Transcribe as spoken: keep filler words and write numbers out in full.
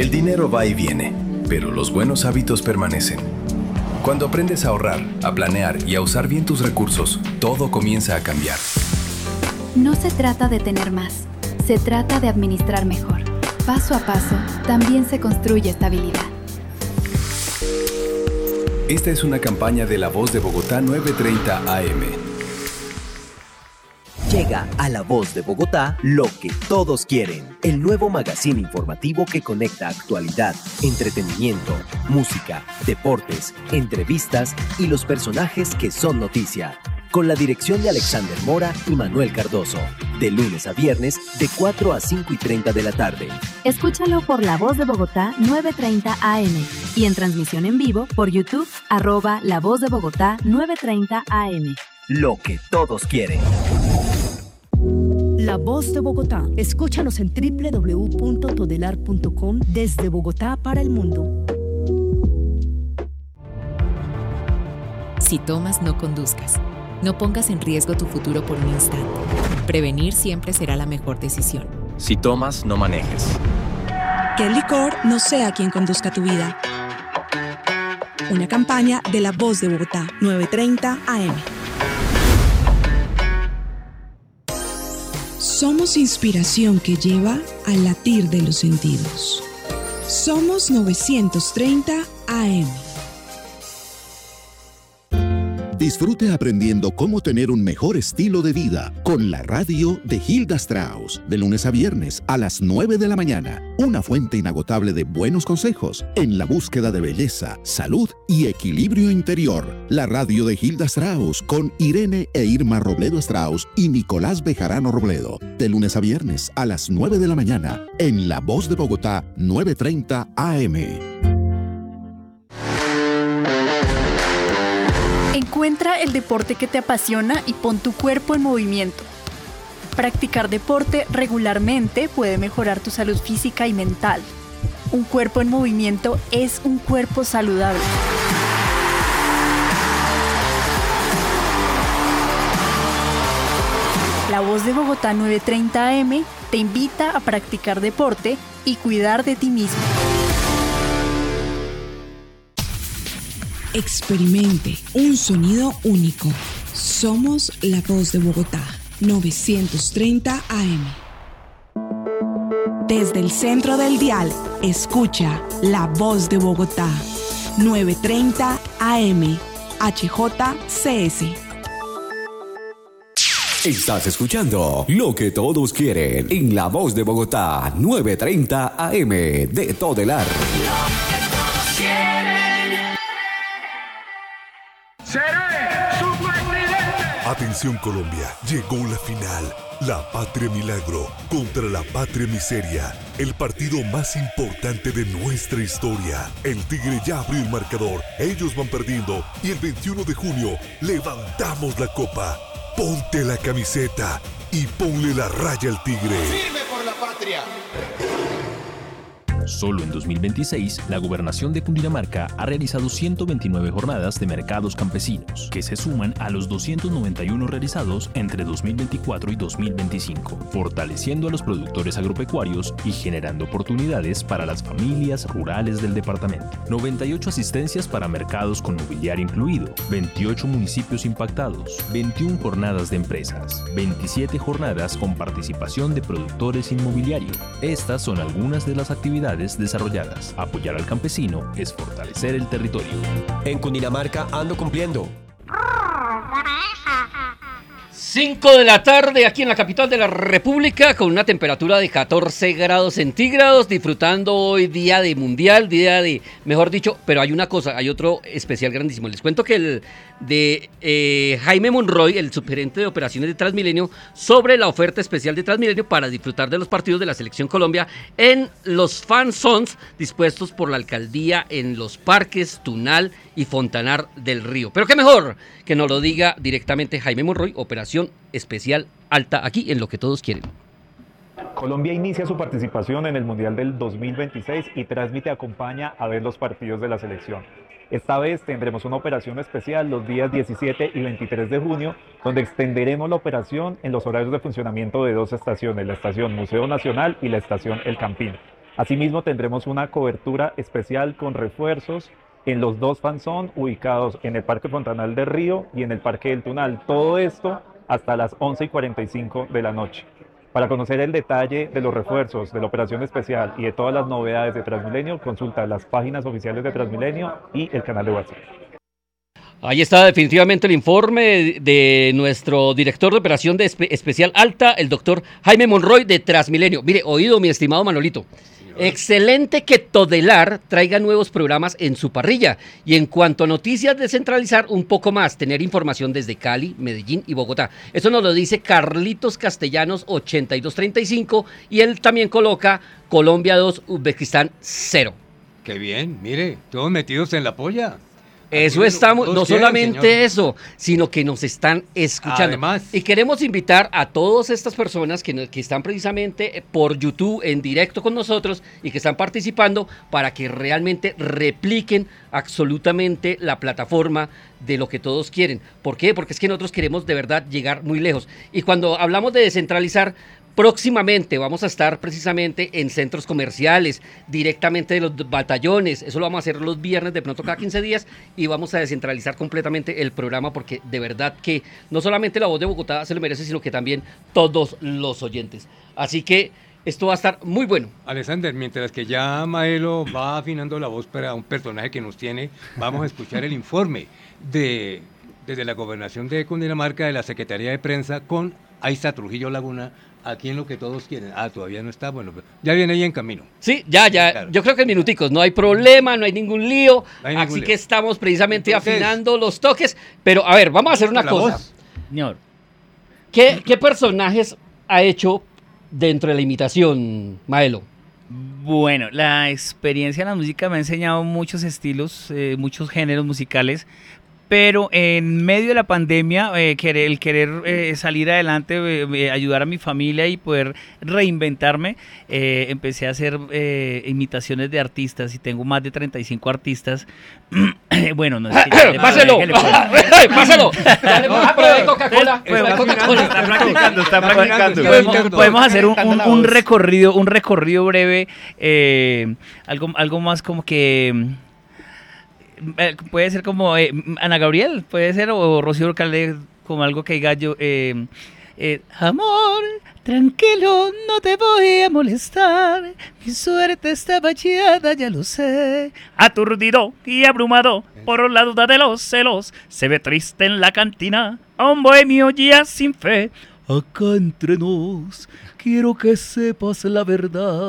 El dinero va y viene, pero los buenos hábitos permanecen. Cuando aprendes a ahorrar, a planear y a usar bien tus recursos, todo comienza a cambiar. No se trata de tener más, se trata de administrar mejor. Paso a paso, también se construye estabilidad. Esta es una campaña de La Voz de Bogotá nueve treinta A M. Llega a La Voz de Bogotá lo que todos quieren. El nuevo magazine informativo que conecta actualidad, entretenimiento, música, deportes, entrevistas y los personajes que son noticia. Con la dirección de Alexander Mora y Manuel Cardoso. De lunes a viernes, de cuatro a cinco y treinta de la tarde. Escúchalo por La Voz de Bogotá nueve treinta A M y en transmisión en vivo por YouTube, arroba La Voz de Bogotá nueve treinta A M. Lo que todos quieren. La Voz de Bogotá. Escúchanos en doble u doble u doble u punto todelar punto com desde Bogotá para el mundo. Si tomas, no conduzcas. No pongas en riesgo tu futuro por un instante. Prevenir siempre será la mejor decisión. Si tomas, no manejes. Que el licor no sea quien conduzca tu vida. Una campaña de La Voz de Bogotá, nueve treinta A M. Somos inspiración que lleva al latir de los sentidos. Somos novecientos treinta A M. Disfrute aprendiendo cómo tener un mejor estilo de vida con la radio de Hilda Strauss, de lunes a viernes a las nueve de la mañana. Una fuente inagotable de buenos consejos en la búsqueda de belleza, salud y equilibrio interior. La radio de Hilda Strauss con Irene e Irma Robledo Strauss y Nicolás Bejarano Robledo, de lunes a viernes a las nueve de la mañana en La Voz de Bogotá nueve treinta A M. Encuentra el deporte que te apasiona y pon tu cuerpo en movimiento. Practicar deporte regularmente puede mejorar tu salud física y mental. Un cuerpo en movimiento es un cuerpo saludable. La Voz de Bogotá nueve treinta A M te invita a practicar deporte y cuidar de ti mismo. Experimente un sonido único. Somos La Voz de Bogotá, novecientos treinta A M. Desde el centro del dial, escucha La Voz de Bogotá, nueve treinta A M, H J C S. Estás escuchando Lo que todos quieren en La Voz de Bogotá, nueve treinta A M de Todelar. Lo que todos quieren. ¡Seré su presidente! Atención Colombia, llegó la final. La Patria Milagro contra la Patria Miseria. El partido más importante de nuestra historia. El Tigre ya abrió el marcador. Ellos van perdiendo. Y el veintiuno de junio levantamos la copa. Ponte la camiseta y ponle la raya al Tigre. ¡Firme por la patria! Solo en dos mil veintiséis, la Gobernación de Cundinamarca ha realizado ciento veintinueve jornadas de mercados campesinos, que se suman a los doscientos noventa y uno realizados entre dos mil veinticuatro y dos mil veinticinco, fortaleciendo a los productores agropecuarios y generando oportunidades para las familias rurales del departamento. noventa y ocho asistencias para mercados con mobiliario incluido, veintiocho municipios impactados, veintiuna jornadas de empresas, veintisiete jornadas con participación de productores inmobiliario. Estas son algunas de las actividades desarrolladas. Apoyar al campesino es fortalecer el territorio. En Cundinamarca ando cumpliendo. cinco de la tarde aquí en la capital de la República con una temperatura de catorce grados centígrados, disfrutando hoy día de mundial, día de, mejor dicho, pero hay una cosa, hay otro especial grandísimo. Les cuento que el de eh, Jaime Monroy, el subgerente de operaciones de Transmilenio, sobre la oferta especial de Transmilenio para disfrutar de los partidos de la Selección Colombia en los fan zones dispuestos por la alcaldía en los parques Tunal y Fontanar del Río. Pero qué mejor que nos lo diga directamente Jaime Monroy, operación especial alta, aquí en Lo que todos quieren. Colombia inicia su participación en el Mundial del dos mil veintiséis y Transmite acompaña a ver los partidos de la selección. Esta vez tendremos una operación especial los días diecisiete y veintitrés de junio, donde extenderemos la operación en los horarios de funcionamiento de dos estaciones, la estación Museo Nacional y la estación El Campín. Asimismo, tendremos una cobertura especial con refuerzos en los dos fanzón ubicados en el Parque Fontanal del Río y en el Parque del Tunal. Todo esto hasta las once y cuarenta y cinco de la noche. Para conocer el detalle de los refuerzos, de la operación especial y de todas las novedades de Transmilenio, consulta las páginas oficiales de Transmilenio y el canal de WhatsApp. Ahí está definitivamente el informe de nuestro director de operación de espe- especial alta, el doctor Jaime Monroy de Transmilenio. Mire, oído, mi estimado Manolito. Excelente que Todelar traiga nuevos programas en su parrilla. Y en cuanto a noticias, descentralizar un poco más, tener información desde Cali, Medellín y Bogotá. Eso nos lo dice Carlitos Castellanos ochenta y dos treinta y cinco y él también coloca Colombia dos, Uzbekistán cero. Qué bien, mire, todos metidos en la polla. Eso estamos, no solamente eso, sino que nos están escuchando. Además. Y queremos invitar a todas estas personas que, no- que están precisamente por YouTube en directo con nosotros y que están participando para que realmente repliquen absolutamente la plataforma de lo que todos quieren. ¿Por qué? Porque es que nosotros queremos de verdad llegar muy lejos. Y cuando hablamos de descentralizar, próximamente vamos a estar precisamente en centros comerciales, directamente de los batallones. Eso lo vamos a hacer los viernes, de pronto cada quince días, y vamos a descentralizar completamente el programa porque de verdad que no solamente La Voz de Bogotá se lo merece, sino que también todos los oyentes. Así que esto va a estar muy bueno. Alexander, mientras que ya Maelo va afinando la voz para un personaje que nos tiene, vamos a escuchar el informe de desde la Gobernación de Cundinamarca, de la Secretaría de Prensa, con Aiza Trujillo Laguna, aquí en Lo que Todos Quieren. Ah, todavía no está, bueno, ya viene ahí en camino. Sí, ya, ya, claro. Yo creo que en minuticos, no hay problema, no hay ningún lío, No hay ningún así lío. que estamos precisamente Entonces, afinando los toques, pero a ver, vamos a hacer una La cosa. voz. Señor. ¿Qué, ¿Qué personajes ha hecho dentro de la imitación, Maelo? Bueno, la experiencia en la música me ha enseñado muchos estilos, eh, muchos géneros musicales, pero en medio de la pandemia, eh, querer, el querer eh, salir adelante, eh, eh, ayudar a mi familia y poder reinventarme, eh, empecé a hacer eh, imitaciones de artistas y tengo más de treinta y cinco artistas. Bueno, no es que ya le- ¡Páselo! déjele, pues. ¡Ay, pásalo! Dale, ah, pero hay Coca-Cola. Pues, hay Coca-Cola. Está practicando, está practicando, practicando. está Podemos, practicando. podemos hacer un, Practicando un- la un voz. recorrido, un recorrido breve, eh, algo, algo más como que mm, eh, puede ser como eh, Ana Gabriel, puede ser, o Rocío Dúrcal, como algo que diga yo, eh, eh, amor, tranquilo, no te voy a molestar, mi suerte está bacheada, ya lo sé. Aturdido y abrumado por la duda de los celos, se ve triste en la cantina a un bohemio ya sin fe. Acá entre nos, quiero que sepas la verdad.